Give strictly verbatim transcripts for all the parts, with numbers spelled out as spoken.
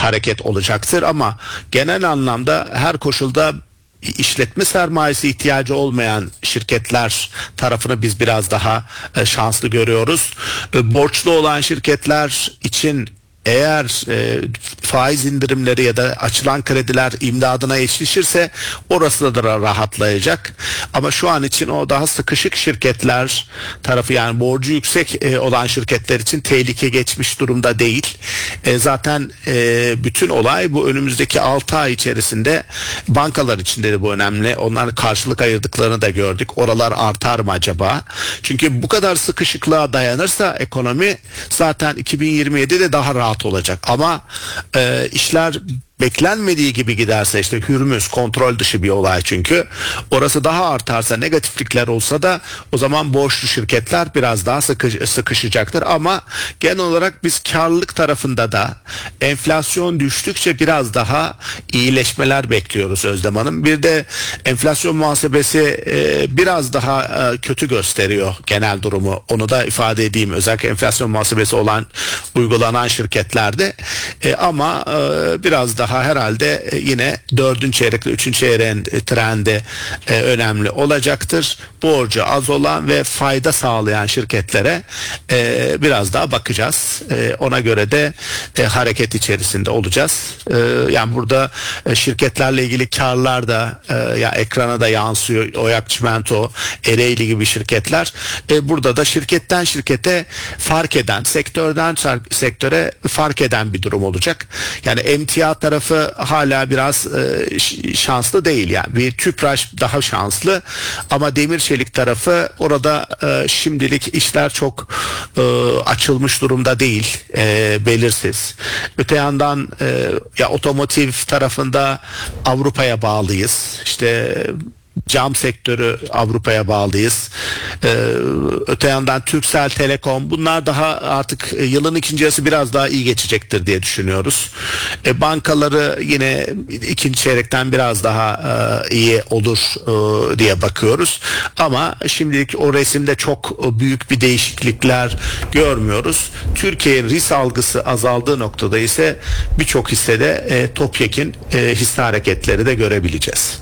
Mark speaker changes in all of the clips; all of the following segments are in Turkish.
Speaker 1: hareket olacaktır ama genel anlamda her koşulda işletme sermayesi ihtiyacı olmayan şirketler tarafını biz biraz daha e, şanslı görüyoruz. E, borçlu olan şirketler için eğer e, faiz indirimleri ya da açılan krediler imdadına yetişirse orası da rahatlayacak. Ama şu an için o daha sıkışık şirketler tarafı, yani borcu yüksek e, olan şirketler için tehlike geçmiş durumda değil. E, zaten e, bütün olay bu önümüzdeki altı ay içerisinde bankalar için de bu önemli. Onlar karşılık ayırdıklarını da gördük. Oralar artar mı acaba? Çünkü bu kadar sıkışıklığa dayanırsa ekonomi zaten iki bin yirmi yedide daha rahat olacak ama e, işler beklenmediği gibi giderse, işte Hürmüz kontrol dışı bir olay, çünkü orası daha artarsa, negatiflikler olsa da o zaman borçlu şirketler biraz daha sıkış, sıkışacaktır ama genel olarak biz karlılık tarafında da enflasyon düştükçe biraz daha iyileşmeler bekliyoruz Özlem Hanım. Bir de enflasyon muhasebesi e, biraz daha e, kötü gösteriyor genel durumu, onu da ifade edeyim, özellikle enflasyon muhasebesi olan uygulanan şirketlerde e, ama e, biraz daha herhalde yine dördüncü çeyrekle üçüncü çeyreğin trendi e, önemli olacaktır. Borcu az olan ve fayda sağlayan şirketlere e, biraz daha bakacağız. E, ona göre de e, hareket içerisinde olacağız. E, yani burada e, şirketlerle ilgili karlar da e, ya ekrana da yansıyor. Oyak Çimento, Ereğli gibi şirketler. E, burada da şirketten şirkete fark eden, sektörden sektöre fark eden bir durum olacak. Yani emtia tarafı hala biraz e, şanslı değil, yani bir Tüpraş daha şanslı ama demir çelik tarafı, orada e, şimdilik işler çok e, açılmış durumda değil, e, belirsiz. Öte yandan e, ya otomotiv tarafında Avrupa'ya bağlıyız, işte cam sektörü Avrupa'ya bağlıyız. Ee, öte yandan Turkcell Telekom, bunlar daha artık yılın ikinci yarısı biraz daha iyi geçecektir diye düşünüyoruz. E, bankaları yine ikinci çeyrekten biraz daha e, iyi olur e, diye bakıyoruz. Ama şimdilik o resimde çok büyük bir değişiklikler görmüyoruz. Türkiye'nin risk algısı azaldığı noktada ise birçok hissede e, topyekün e, hisse hareketleri de görebileceğiz.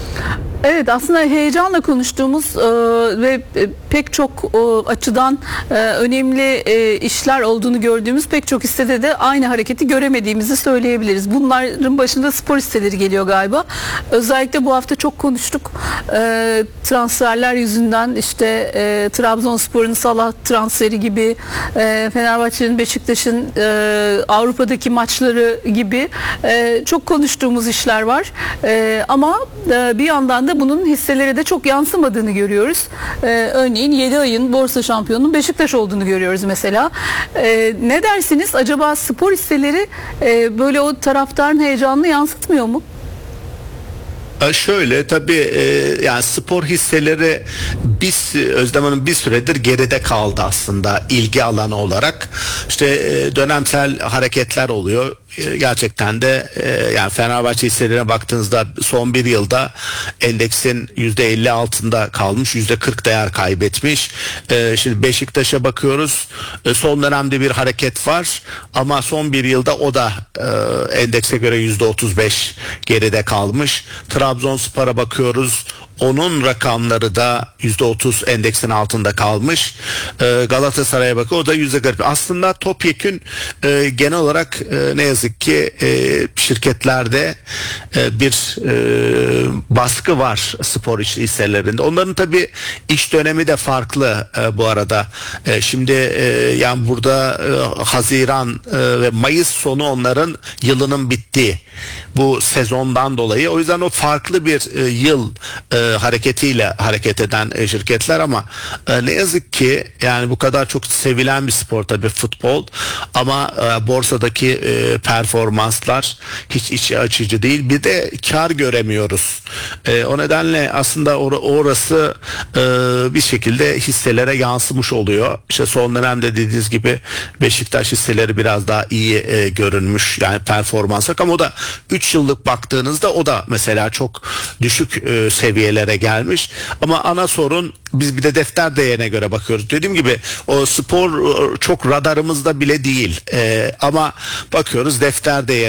Speaker 2: Evet, aslında heyecanla konuştuğumuz e, ve e, pek çok e, açıdan e, önemli e, işler olduğunu gördüğümüz pek çok hissede de aynı hareketi göremediğimizi söyleyebiliriz. Bunların başında spor hisseleri geliyor galiba. Özellikle bu hafta çok konuştuk. E, transferler yüzünden, işte e, Trabzonspor'un Salah transferi gibi, e, Fenerbahçe'nin, Beşiktaş'ın e, Avrupa'daki maçları gibi e, çok konuştuğumuz işler var. E, ama e, bir yandan da bunun hisselere de çok yansımadığını görüyoruz. Ee, örneğin yedi ayın borsa şampiyonunun Beşiktaş olduğunu görüyoruz mesela. Ee, ne dersiniz? Acaba spor hisseleri e, böyle o taraftarın heyecanını yansıtmıyor mu?
Speaker 1: Şöyle tabii e, yani spor hisseleri biz Özlem Hanım bir süredir geride kaldı aslında ilgi alanı olarak. İşte e, dönemsel hareketler oluyor. E, gerçekten de e, yani Fenerbahçe hisselerine baktığınızda son bir yılda endeksin yüzde elli altında kalmış, yüzde kırk değer kaybetmiş. E, şimdi Beşiktaş'a bakıyoruz. E, son dönemde bir hareket var ama son bir yılda o da e, endekse göre yüzde otuz beş geride kalmış. Trabzonspor'a bakıyoruz. Onun rakamları da yüzde otuz endeksin altında kalmış. Ee, Galatasaray'a bakıyor, o da yüzde kırk. Aslında topyekün e, genel olarak e, ne yazık ki e, şirketlerde e, bir e, baskı var spor iş hisselerinde. Onların tabii iş dönemi de farklı e, bu arada. E, şimdi e, yani burada e, Haziran e, ve Mayıs sonu onların yılının bittiği bu sezondan dolayı. O yüzden o farklı bir e, yıl e, hareketiyle hareket eden e, şirketler ama e, ne yazık ki yani bu kadar çok sevilen bir spor tabii futbol ama e, borsadaki e, performanslar hiç iç açıcı değil. Bir de kar göremiyoruz. E, o nedenle aslında or- orası e, bir şekilde hisselere yansımış oluyor. İşte son dönemde dediğiniz gibi Beşiktaş hisseleri biraz daha iyi e, görünmüş. Yani performans yok ama o da üç yıllık baktığınızda o da mesela çok düşük e, seviyelere gelmiş. Ama ana sorun, biz bir de defter değerine göre bakıyoruz. Dediğim gibi o spor çok radarımızda bile değil. E, ama bakıyoruz defter değeri